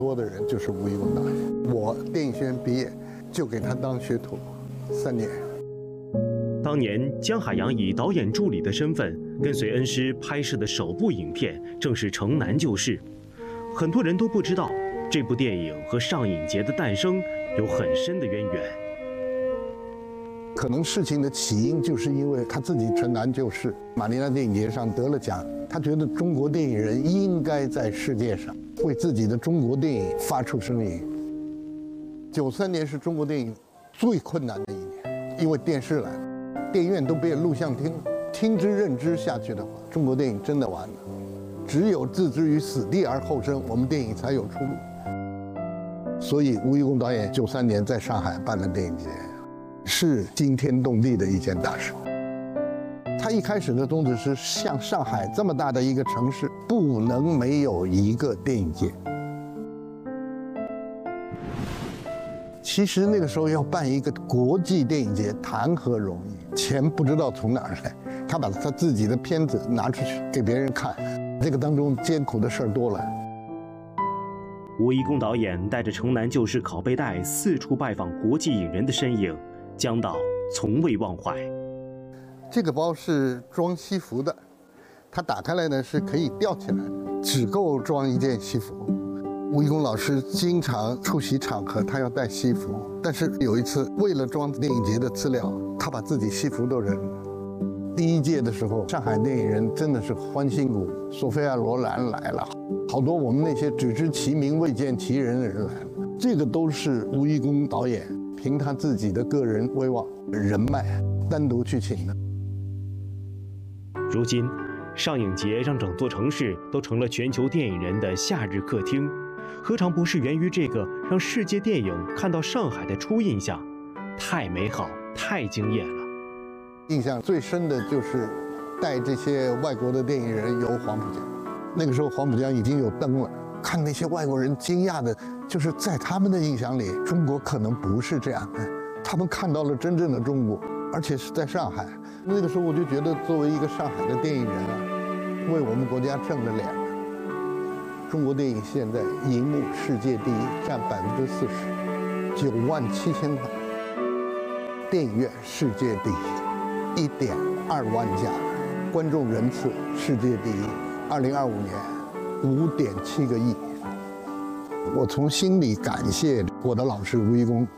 多的人就是吴贻弓导演。我电影学院毕业，就给他当学徒3年。 当年姜海洋以导演助理的身份跟随恩师拍摄的首部影片正是《城南旧事》，很多人都不知道这部电影和上影节的诞生有很深的渊源。 可能事情的起因就是因为他自己城南旧事，马尼拉电影节上得了奖，他觉得中国电影人应该在世界上为自己的中国电影发出声音。93年是中国电影最困难的一年，因为电视来了，电影院都变录像厅了，听之任之下去的话，中国电影真的完了。只有置之于死地而后生，我们电影才有出路。所以吴贻弓导演93年在上海办了电影节，是惊天动地的一件大事。他一开始的宗旨是，像上海这么大的一个城市，不能没有一个电影节。其实那个时候要办一个国际电影节，谈何容易？钱不知道从哪儿来，他把他自己的片子拿出去给别人看，这个当中艰苦的事儿多了。 吴贻弓导演带着《城南旧事》拷贝带四处拜访国际影人的身影，姜导从未忘怀。 这个包是装西服的，它打开来呢是可以吊起来的，只够装一件西服。吴贻弓老师经常出席场合，他要带西服，但是有一次为了装电影节的资料，他把自己西服都扔了。第1届的时候，上海电影人真的是欢欣鼓舞，索菲亚·罗兰来了，好多我们那些只知其名未见其人的人来了。这个都是吴贻弓导演凭他自己的个人威望、人脉单独去请的。 如今，上影节让整座城市都成了全球电影人的夏日客厅，何尝不是源于这个让世界电影看到上海的初印象？太美好，太惊艳了。 印象最深的就是带这些外国的电影人游黄浦江，那个时候黄浦江已经有灯了，看那些外国人惊讶的，就是在他们的印象里，中国可能不是这样的，他们看到了真正的中国，而且是在上海。那个时候我就觉得，作为一个上海的电影人啊，为我们国家挣了脸了。中国电影现在银幕世界第一，占40%，97000块；电影院世界第一，1.2万家；观众人次世界第一，2025年5.7个亿。我从心里感谢我的老师吴贻弓。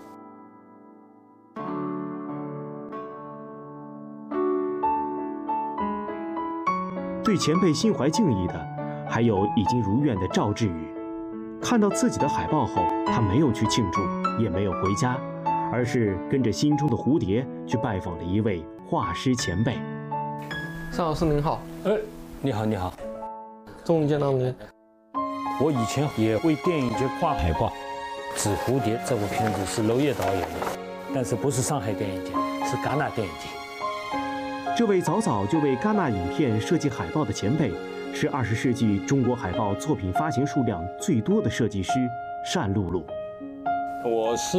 对前辈心怀敬意的，还有已经如愿的赵志宇。看到自己的海报后，他没有去庆祝，也没有回家，而是跟着心中的蝴蝶去拜访了一位画师前辈。 尚老师您好。 你好，你好， 终于见到您。 我以前也为电影节画海报，《纸蝴蝶》这部片子是娄烨导演的，但是不是上海电影节，是戛纳电影节。 这位早早就为戛纳影片设计海报的前辈，是20世纪中国海报作品发行数量最多的设计师单露露。 我是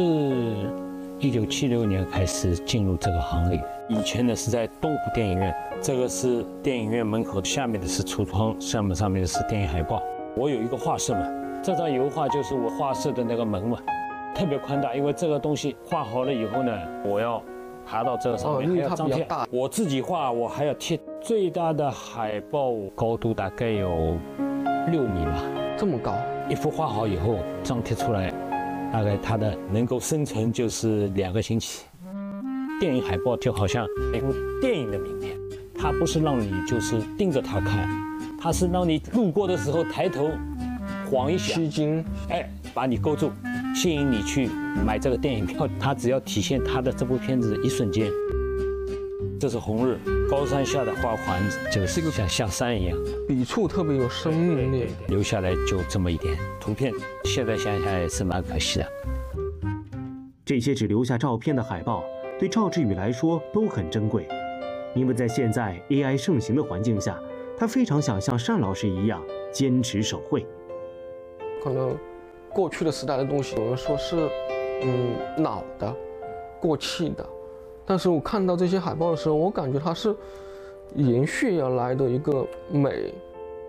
1976年开始进入这个行业，以前呢是在东湖电影院，这个是电影院门口，下面的是橱窗，上面的是电影海报。我有一个画室嘛，这张油画就是我画室的那个门嘛，特别宽大，因为这个东西画好了以后呢，我要爬到这个上面，还要张贴。我自己画，我还要贴。最大的海报高度大概有6米吧， 这么高。 一幅画好以后张贴出来，大概它的能够生成就是2个星期。电影海报就好像一部电影的名片，它不是让你就是盯着它看，它是让你路过的时候抬头晃一下， 吸睛， 把你勾住，吸引你去买这个电影票。它只要体现它的这部片子的一瞬间。这是红日，高山下的花环，就是像山一样， 笔触特别有生命力。 留下来就这么一点图片，现在想想也是蛮可惜的。 这些只留下照片的海报，对赵志宇来说都很珍贵，因为在现在 AI 盛行的环境下，他非常想像单老师一样坚持手绘。 可能过去的时代的东西，有人说是老的、过气的。但是我看到这些海报的时候，我感觉它是延续而来的一个美，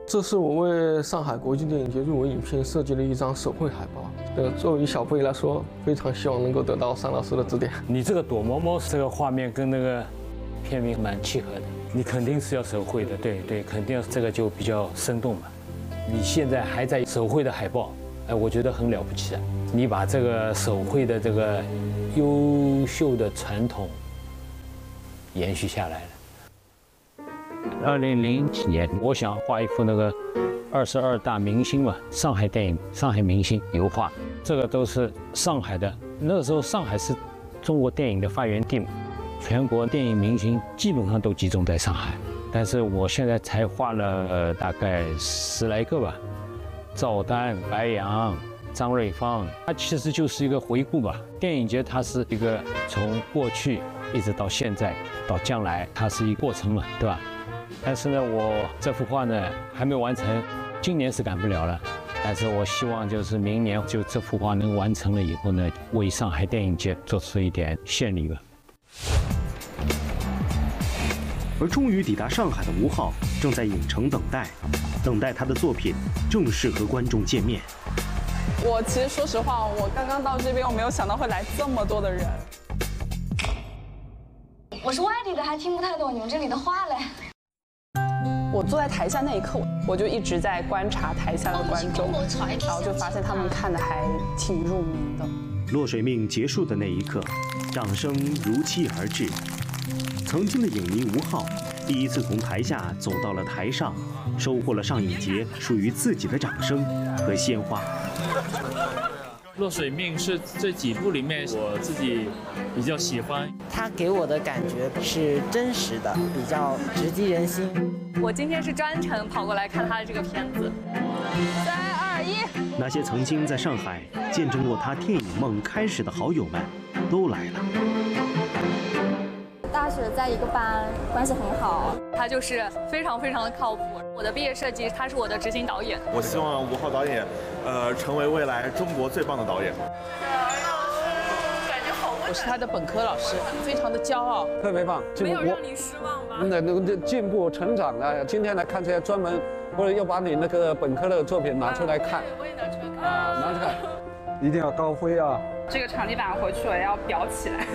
这是我为上海国际电影节入围影片设计了一张手绘海报。作为小辈来说，非常希望能够得到尚老师的指点。 你这个躲猫猫这个画面跟那个片名蛮契合的，你肯定是要手绘的，对，肯定这个就比较生动嘛。你现在还在手绘的海报，哎，我觉得很了不起啊！你把这个手绘的这个优秀的传统延续下来了。2007几年，我想画一幅那个22大明星嘛，上海电影、上海明星油画，这个都是上海的。那个时候上海是中国电影的发源地嘛，全国电影明星基本上都集中在上海。但是我现在才画了大概10来个吧，赵丹、白杨、张瑞芳，它其实就是一个回顾吧。电影节它是一个从过去一直到现在到将来，它是一个过程嘛，对吧？但是呢，我这幅画呢还没完成，今年是赶不了了。但是我希望就是明年就这幅画能完成了以后呢，为上海电影节做出一点献礼吧。 而终于抵达上海的吴昊正在影城等待他的作品正式和观众见面。 我其实说实话，我刚刚到这边，我没有想到会来这么多的人。 我是外地的，还听不太懂你们这里的话嘞。 我坐在台下那一刻，我就一直在观察台下的观众，然后就发现他们看的还挺入迷的。 落水命结束的那一刻，掌声如期而至。曾经的影迷吴昊，第一次从台下走到了台上，收获了上影节属于自己的掌声和鲜花。 落水命是这几部里面我自己比较喜欢， 它给我的感觉是真实的，比较直击人心。 我今天是专程跑过来看他的这个片子。3、2、1。 那些曾经在上海见证过他电影梦开始的好友们，都来了。 大学在一个班，关系很好。 他就是非常的靠谱。我的毕业设计，他是我的执行导演。 我希望吴昊导演，成为未来中国最棒的导演。 我是他的本科老师，非常的骄傲， 特别棒。 没有让你失望吧？ 那进步成长了。今天来看这些专门，或者又把你那个本科的作品拿出来看。 我也拿出来看。 拿出来，一定要高飞啊！ 这个场地板回去我要裱起来。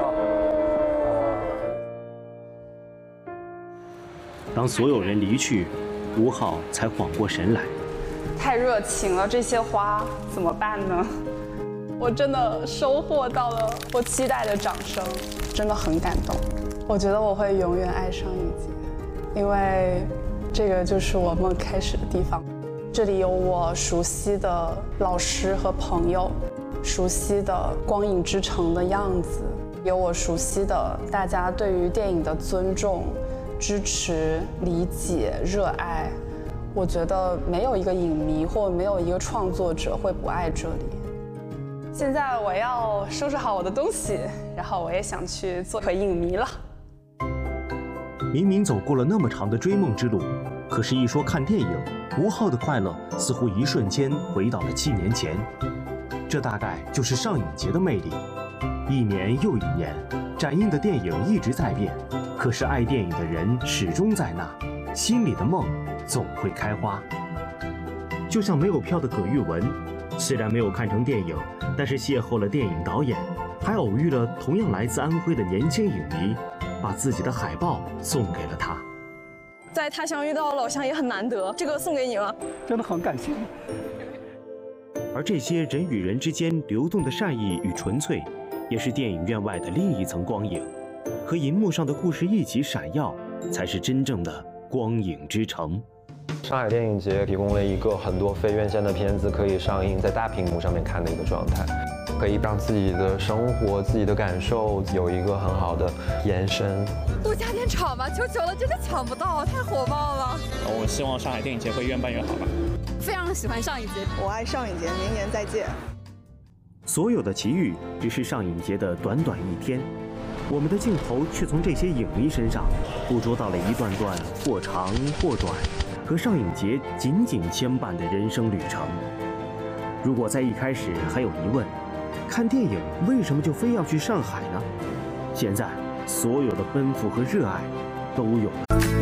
当所有人离去，吴昊才缓过神来。 太热情了，这些花怎么办呢？我真的收获到了我期待的掌声，真的很感动。我觉得我会永远爱上影节，因为这个就是我梦开始的地方。这里有我熟悉的老师和朋友，熟悉的光影之城的样子，有我熟悉的大家对于电影的尊重、支持、理解、热爱。我觉得没有一个影迷或没有一个创作者会不爱这里。现在我要收拾好我的东西，然后我也想去做回影迷了。 明明走过了那么长的追梦之路，可是一说看电影，吴昊的快乐似乎一瞬间回到了7年前。这大概就是上影节的魅力。1年又1年，展映的电影一直在变，可是爱电影的人始终在那，心里的梦总会开花。就像没有票的葛玉文，虽然没有看成电影，但是邂逅了电影导演，还偶遇了同样来自安徽的年轻影迷，把自己的海报送给了他。 在他乡遇到老乡也很难得，这个送给你了， 真的很感谢。 而这些人与人之间流动的善意与纯粹，也是电影院外的另一层光影，和银幕上的故事一起闪耀，才是真正的光影之城。 上海电影节提供了一个很多非院线的片子可以上映在大屏幕上面看的一个状态，可以让自己的生活、自己的感受有一个很好的延伸。 多加点场吧，求求了，真的抢不到，太火爆了。 我希望上海电影节会越办越好吧。 非常喜欢上影节， 我爱上影节，明年再见。 所有的奇遇只是上影节的短短1天，我们的镜头却从这些影迷身上捕捉到了一段段或长或短，和上影节紧紧牵绊的人生旅程。如果在一开始还有疑问，看电影为什么就非要去上海呢？现在所有的奔赴和热爱都有了。